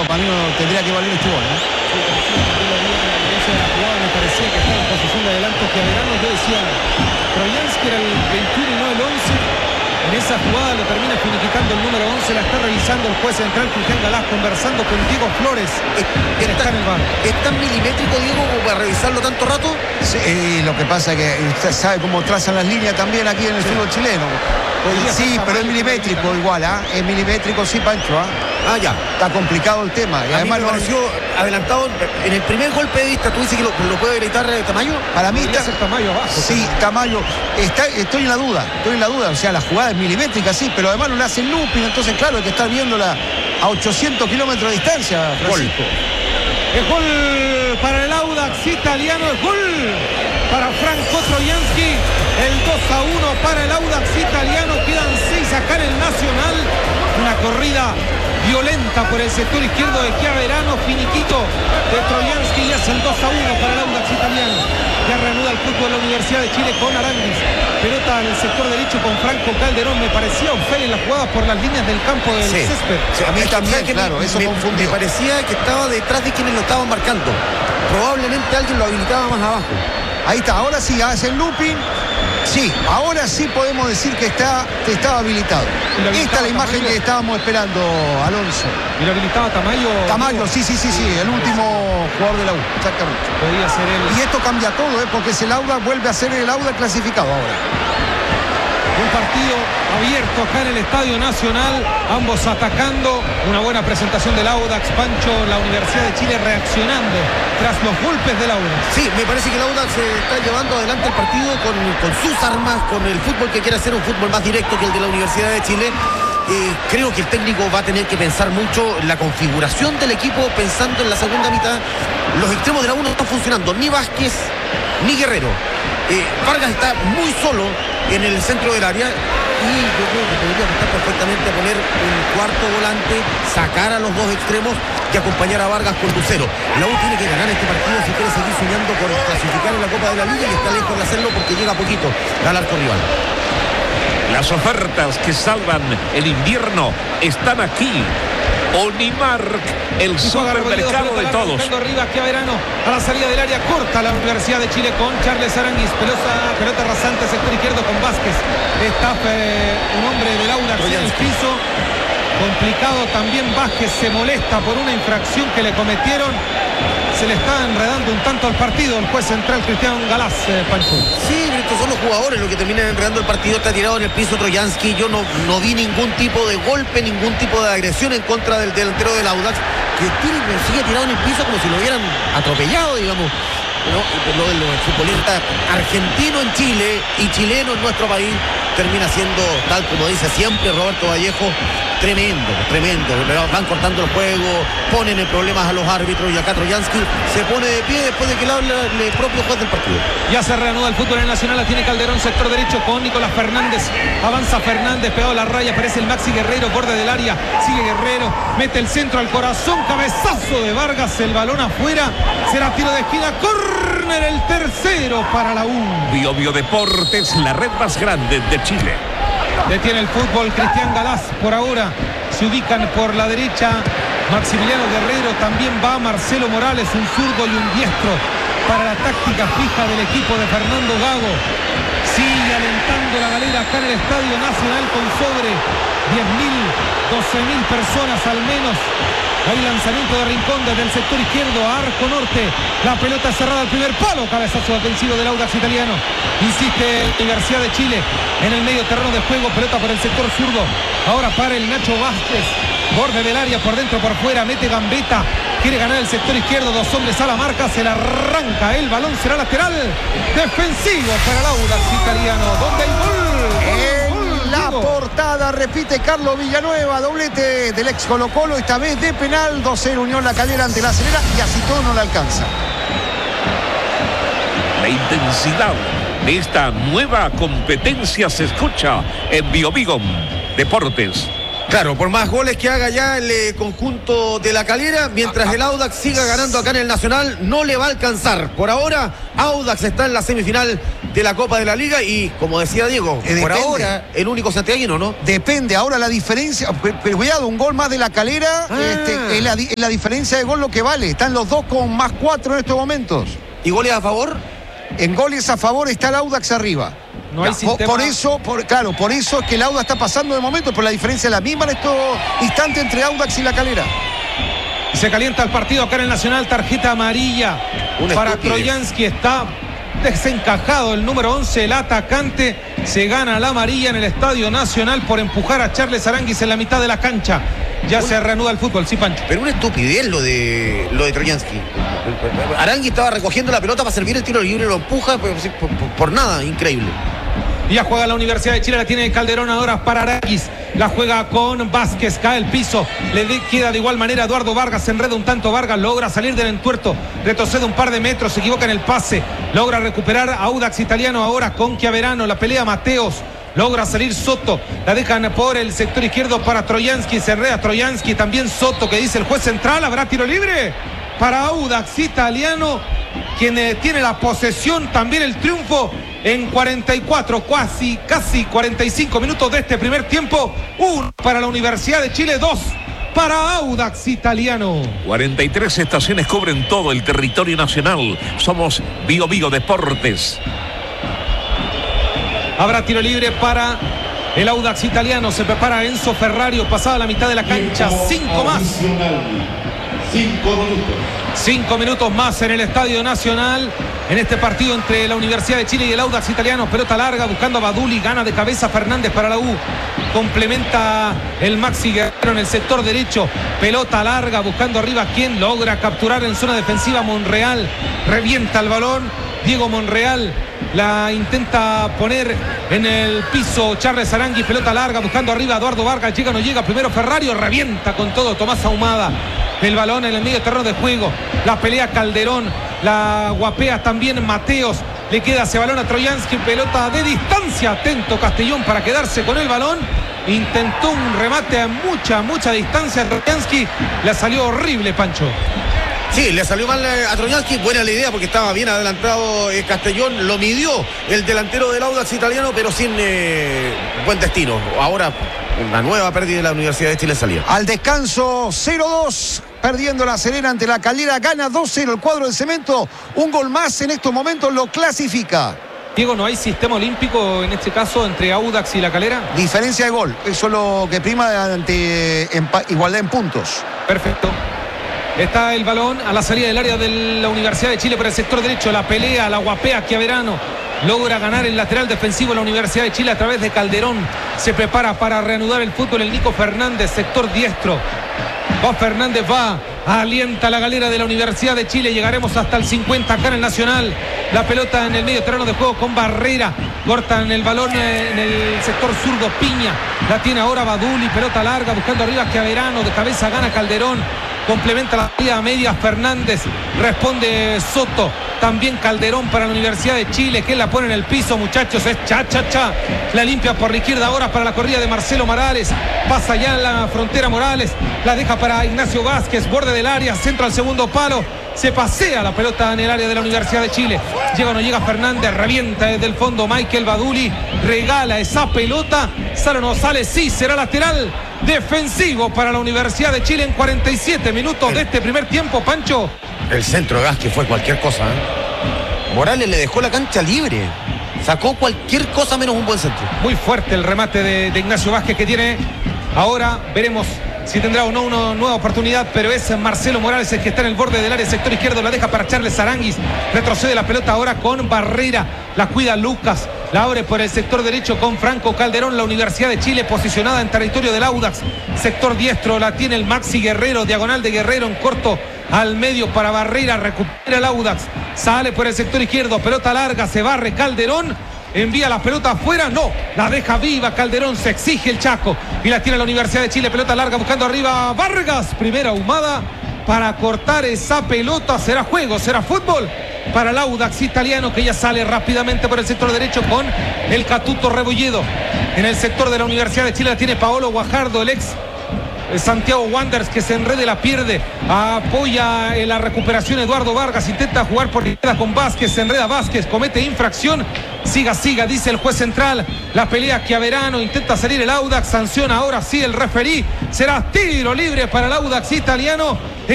para mí no tendría que valer este gol, ¿eh? Me parecía que estaba en posición de adelanto Chiaverano. Yo decía, Troyansky era el 21 y no el 11. En esa jugada lo termina finiquitando el número 11. La está revisando el juez central Cristian Galás, conversando con Diego Flores. Está en el bar. ¿Es tan milimétrico, Diego, como para revisarlo tanto rato? Sí, lo que pasa es que usted sabe cómo trazan las líneas también aquí en el fútbol chileno. Sí, pero es milimétrico igual, ¿ah? Es milimétrico, sí, Pancho, ¿ah? Ah, ya. Está complicado el tema. Y A además mí me pareció adelantado en el primer golpe de vista. ¿Tú dices que lo puede gritar Tamayo? Para mí Podría ser Tamayo abajo. Sí, Tamayo. Estoy en la duda. O sea, la jugada es milimétrica, sí, pero además no le hacen looping. Entonces, claro, hay que estar viéndola a 800 kilómetros de distancia, Francisco. Es gol para el Audax italiano. Es gol para Franco Troyansky. El 2-1 para el Audax italiano. Quedan 6 acá en el Nacional. Una corrida violenta por el sector izquierdo de Chiaverano. Finiquito de Troyansky y hace el 2-1 para el Audax italiano. Ya reanuda el fútbol de la Universidad de Chile con Aranguis. Pelota en el sector derecho con Franco Calderón. Me parecía Ofelia en las jugadas por las líneas del campo del césped. Sí, a mí también, claro, eso confundió. Me parecía que estaba detrás de quienes lo estaban marcando. Probablemente alguien lo habilitaba más abajo. Ahí está, ahora sí hace el looping. Sí, ahora sí podemos decir que estaba habilitado. Esta es la imagen que estábamos esperando, Alonso. Y lo habilitaba Tamayo. Tamayo, sí, el último jugador de la U, exactamente. Podía ser él. Y esto cambia todo, porque es el Audax, vuelve a ser el Audax clasificado ahora. Un partido abierto acá en el Estadio Nacional, ambos atacando. Una buena presentación del Audax, Pancho. La Universidad de Chile reaccionando tras los golpes del Audax. Sí, me parece que el Audax está llevando adelante el partido con sus armas, con el fútbol que quiere hacer un fútbol más directo que el de la Universidad de Chile. Creo que el técnico va a tener que pensar mucho en la configuración del equipo, pensando en la segunda mitad. Los extremos de la U no están funcionando, ni Vázquez ni Guerrero. Vargas está muy solo en el centro del área y yo creo que podría estar perfectamente a poner un cuarto volante, sacar a los dos extremos y acompañar a Vargas con Lucero. La U tiene que ganar este partido si quiere seguir soñando con clasificar en la Copa de la Liga, y está lejos de hacerlo porque llega poquito al arco rival. Las ofertas que salvan el invierno están aquí. Onimark, el supermercado de todos. Arriba Chiaverano a la salida del área corta la Universidad de Chile con Charles Aranguis. Pelota rasante, sector izquierdo con Vázquez. Está un hombre del Audax en el piso. Complicado también Vázquez, se molesta por una infracción que le cometieron. Se le está enredando un tanto al partido el juez central Cristian Galás, Pancho. Sí, estos son los jugadores los que terminan enredando el partido. Está tirado en el piso Troyansky. Yo no vi ningún tipo de golpe, ningún tipo de agresión en contra del delantero del Audax, que sigue tirado en el piso como si lo hubieran atropellado, digamos. Lo del futbolista argentino en Chile y chileno en nuestro país termina siendo, tal como dice siempre Roberto Vallejo, tremendo. Van cortando el juego, ponen en problemas a los árbitros, y acá Troyansky se pone de pie después de que le habla el propio juez del partido. Ya se reanuda el fútbol en el Nacional. La tiene Calderón, sector derecho con Nicolás Fernández. Avanza Fernández, pegado a la raya, aparece el Maxi Guerrero, borde del área. Sigue Guerrero, mete el centro al corazón, cabezazo de Vargas, el balón afuera. Será tiro de esquina, córner, el tercero para la U. Bio Deportes, la red más grande de Chile. Detiene el fútbol Cristian Galás por ahora. Se ubican por la derecha Maximiliano Guerrero, también va Marcelo Morales, un zurdo y un diestro para la táctica fija del equipo de Fernando Gago. Sigue alentando la galera acá en el Estadio Nacional con sobre 10.000, 12.000 personas al menos. Hay lanzamiento de Rincón desde el sector izquierdo a arco norte. La pelota cerrada al primer palo. Cabezazo defensivo del Audax italiano. Insiste la Universidad de Chile en el medio terreno de juego. Pelota por el sector zurdo. Ahora para el Nacho Vázquez. Borde del área, por dentro, por fuera. Mete gambeta. Quiere ganar el sector izquierdo. Dos hombres a la marca. Se la arranca. El balón será lateral. Defensivo para el Audax italiano. ¿Dónde hay gol? La portada, repite Carlos Villanueva, doblete del ex Colo Colo, esta vez de penal. 2-0 Unión La Calera ante La Serena, y así todo no le alcanza. La intensidad de esta nueva competencia se escucha en Bio Deportes. Claro, por más goles que haga ya el conjunto de La Calera, mientras el Audax siga ganando acá en el Nacional, no le va a alcanzar. Por ahora, Audax está en la semifinal de la Copa de la Liga y, como decía Diego, por depende. ahora el único santiaguino, ¿no? Depende, ahora la diferencia, pero cuidado, un gol más de La Calera, es la diferencia de gol lo que vale. Están los dos con +4 en estos momentos. ¿Y goles a favor? En goles a favor está el Audax arriba. No hay sistema. Por eso es que el Audax está pasando de momento, pero la diferencia es la misma en estos instantes entre Audax y La Calera. Se calienta el partido acá en el Nacional, tarjeta amarilla para Troyansky. Está desencajado el número 11, el atacante. Se gana la amarilla en el Estadio Nacional por empujar a Charles Aranguis en la mitad de la cancha. Ya se reanuda el fútbol, sí, Pancho. Pero una estupidez lo de Troyansky. Aranguis estaba recogiendo la pelota para servir el tiro libre, lo empuja por nada, increíble. Ya juega la Universidad de Chile, la tiene Calderón ahora para Aranguis. La juega con Vázquez, cae el piso. Queda de igual manera Eduardo Vargas, se enreda un tanto Vargas, logra salir del entuerto, retrocede un par de metros, se equivoca en el pase, logra recuperar Audax Italiano ahora con Chiaverano, la pelea Mateos. Logra salir Soto, la dejan por el sector izquierdo para Troyansky, se enreda Troyansky, también Soto, que dice el juez central, habrá tiro libre para Audax Italiano, quien tiene la posesión, también el triunfo en 44, casi 45 minutos de este primer tiempo. 1 para la Universidad de Chile, 2 para Audax Italiano. 43 estaciones cubren todo el territorio nacional. Somos Bio Deportes. Habrá tiro libre para el Audax Italiano. Se prepara Enzo Ferrario, pasada la mitad de la cancha. 5 más. 5 minutos más en el Estadio Nacional. En este partido entre la Universidad de Chile y el Audax Italiano. Pelota larga buscando a Baduli. Gana de cabeza Fernández para la U. Complementa el Maxi Guerrero en el sector derecho. Pelota larga buscando arriba. ¿Quién logra capturar en zona defensiva? Monreal. Revienta el balón. Diego Monreal la intenta poner en el piso Charles Aranguis, pelota larga buscando arriba Eduardo Vargas, llega o no llega, primero Ferrario, revienta con todo Tomás Ahumada, el balón en el medio terreno de juego, la pelea Calderón, la guapea también Mateos, le queda ese balón a Troyansky, pelota de distancia, atento Castellón para quedarse con el balón, intentó un remate a mucha distancia, Troyansky, le salió horrible, Pancho. Sí, le salió mal a Troyansky, buena la idea porque estaba bien adelantado Castellón, lo midió el delantero del Audax Italiano, pero sin buen destino. Ahora una nueva pérdida de la Universidad de Chile salía. Al descanso 0-2, perdiendo la Serena ante la Calera, gana 2-0 el cuadro de Cemento, un gol más en estos momentos lo clasifica. Diego, ¿no hay sistema olímpico en este caso entre Audax y la Calera? Diferencia de gol, eso es lo que prima ante igualdad en puntos. Perfecto. Está el balón a la salida del área de la Universidad de Chile por el sector derecho. La pelea, la guapea Chiaverano. Logra ganar el lateral defensivo de la Universidad de Chile a través de Calderón. Se prepara para reanudar el fútbol el Nico Fernández, sector diestro. Va Fernández, alienta la galera de la Universidad de Chile. Llegaremos hasta el 50 acá en el Nacional. La pelota en el medio terreno de juego con Barrera. Cortan el balón en el sector zurdo Piña. La tiene ahora Baduli. Pelota larga buscando arriba Chiaverano. De cabeza gana Calderón. Complementa la salida media Fernández. Responde Soto. También Calderón para la Universidad de Chile. Que la pone en el piso, muchachos. Es cha. La limpia por la izquierda ahora para la corrida de Marcelo Morales. Pasa ya en la frontera Morales. La deja para Ignacio Vázquez. Borde del área. Centro al segundo palo. Se pasea la pelota en el área de la Universidad de Chile. Llega o no llega Fernández. Revienta desde el fondo Michael Baduli. Regala esa pelota. ¿Sale o no sale? Sí, será lateral defensivo para la Universidad de Chile en 47 minutos de este primer tiempo, Pancho. El centro de Vázquez fue cualquier cosa, ¿eh? Morales le dejó la cancha libre. Sacó cualquier cosa menos un buen centro. Muy fuerte el remate de Ignacio Vázquez que tiene. Ahora veremos si tendrá o no una nueva oportunidad, pero es Marcelo Morales el que está en el borde del área, sector izquierdo, la deja para Charles Aranguis, retrocede la pelota ahora con Barrera, la cuida Lucas, la abre por el sector derecho con Franco Calderón, la Universidad de Chile posicionada en territorio del Audax, sector diestro, la tiene el Maxi Guerrero, diagonal de Guerrero en corto al medio para Barrera, recupera el Audax, sale por el sector izquierdo, pelota larga, se barre Calderón, envía la pelota afuera, no, la deja viva Calderón, se exige el Chaco y la tiene la Universidad de Chile, pelota larga buscando arriba Vargas, primera Ahumada para cortar esa pelota, será juego, será fútbol para el Audax Italiano que ya sale rápidamente por el sector derecho con el Catuto Rebolledo. En el sector de la Universidad de Chile la tiene Paolo Guajardo, el ex Santiago Wanderers, que se enrede, la pierde. Apoya en la recuperación Eduardo Vargas, intenta jugar por izquierda con Vázquez, se enreda Vázquez, comete infracción. Siga, dice el juez central. La pelea Chiaverano, intenta salir el Audax, sanciona ahora sí el referí. Será tiro libre para el Audax italiano.